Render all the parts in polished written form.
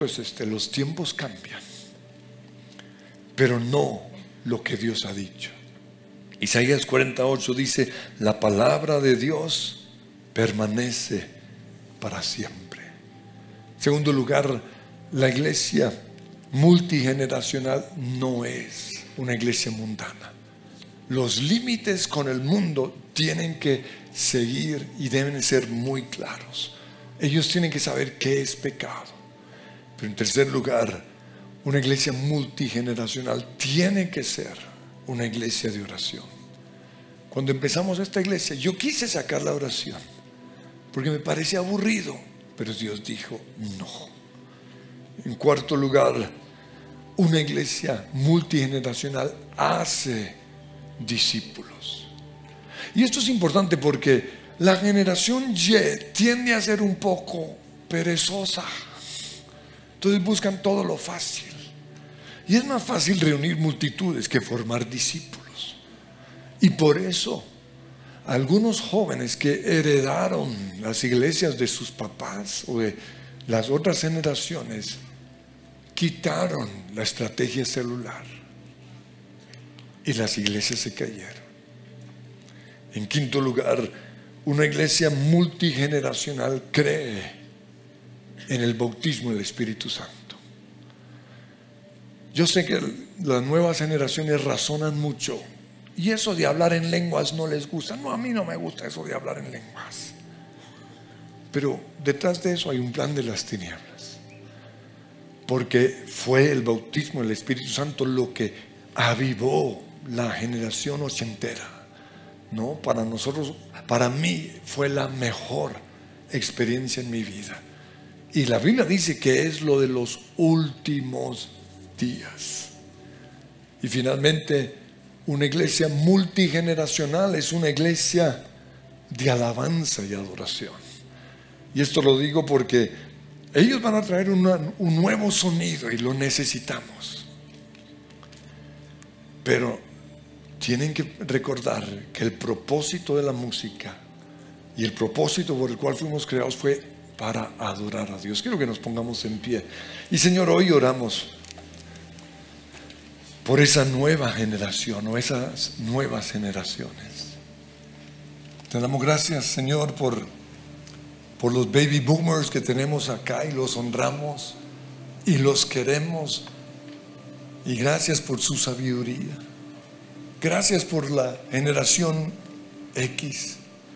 Pues los tiempos cambian, pero no lo que Dios ha dicho. Isaías 48 dice: la palabra de Dios permanece para siempre. En segundo lugar, la iglesia multigeneracional no es una iglesia mundana. Los límites con el mundo tienen que seguir y deben ser muy claros. Ellos tienen que saber qué es pecado. Pero en tercer lugar, una iglesia multigeneracional tiene que ser una iglesia de oración. Cuando empezamos esta iglesia, yo quise sacar la oración porque me parecía aburrido, pero Dios dijo no. En cuarto lugar, una iglesia multigeneracional hace discípulos. Y esto es importante porque la generación Y tiende a ser un poco perezosa. Entonces buscan todo lo fácil. Y es más fácil reunir multitudes que formar discípulos. Y por eso algunos jóvenes que heredaron las iglesias de sus papás o de las otras generaciones quitaron la estrategia celular y las iglesias se cayeron. En quinto lugar, una iglesia multigeneracional cree en el bautismo del Espíritu Santo. Yo sé que las nuevas generaciones razonan mucho y eso de hablar en lenguas no les gusta. No, a mí no me gusta eso de hablar en lenguas. Pero detrás de eso hay un plan de las tinieblas, porque fue el bautismo del Espíritu Santo lo que avivó la generación ochentera, ¿no? Para nosotros, para mí fue la mejor experiencia en mi vida. Y la Biblia dice que es lo de los últimos días. Y finalmente, una iglesia multigeneracional es una iglesia de alabanza y adoración. Y esto lo digo porque ellos van a traer un nuevo sonido y lo necesitamos. Pero tienen que recordar que el propósito de la música y el propósito por el cual fuimos creados fue para adorar a Dios. Quiero que nos pongamos en pie. Y Señor, hoy oramos por esa nueva generación o esas nuevas generaciones. Te damos gracias, Señor, por los baby boomers que tenemos acá y los honramos y los queremos. Y gracias por su sabiduría. Gracias por la generación X.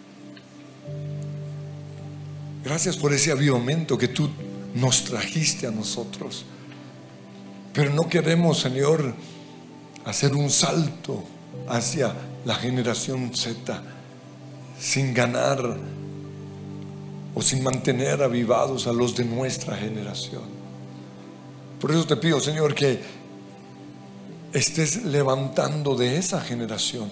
Gracias por ese avivamiento que tú nos trajiste a nosotros. Pero no queremos, Señor, hacer un salto hacia la generación Z sin ganar o sin mantener avivados a los de nuestra generación. Por eso te pido, Señor, que estés levantando de esa generación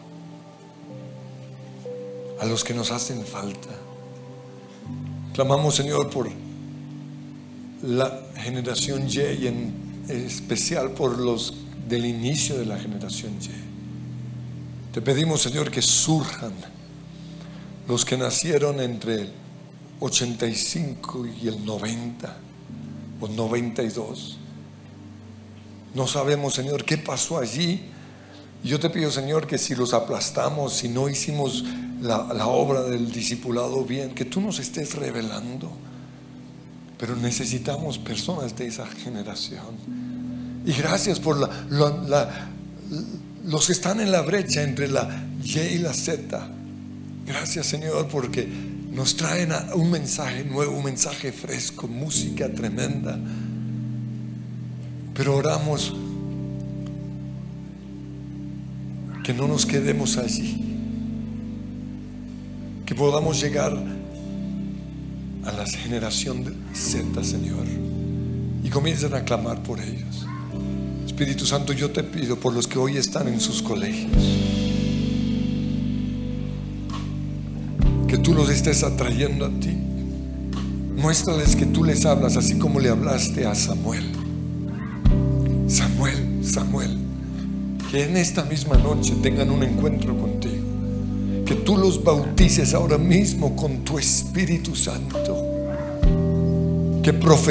a los que nos hacen falta. Clamamos, Señor, por la generación Y y en especial por los del inicio de la generación Y. Te pedimos, Señor, que surjan los que nacieron entre el 85 y el 90 o 92. No sabemos, Señor, qué pasó allí. Y yo te pido, Señor, que si los aplastamos, si no hicimos la obra del discipulado bien, que tú nos estés revelando. Pero necesitamos personas de esa generación. Y gracias por los que están en la brecha entre la Y y la Z. Gracias, Señor, porque nos traen un mensaje nuevo, un mensaje fresco, música tremenda. Pero oramos que no nos quedemos allí, que podamos llegar a la generación Z, Señor, y comiencen a clamar por ellos. Espíritu Santo, yo te pido por los que hoy están en sus colegios, que tú los estés atrayendo a ti. Muéstrales que tú les hablas así como le hablaste a Samuel. Samuel, que en esta misma noche tengan un encuentro contigo, que tú los bautices ahora mismo con tu Espíritu Santo, que